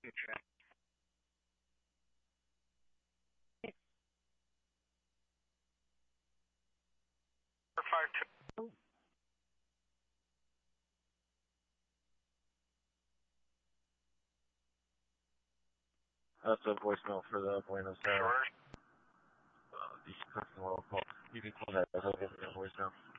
That's a voicemail for the Buenos Aires. The customer will call. You can call that. I'll give you a voicemail.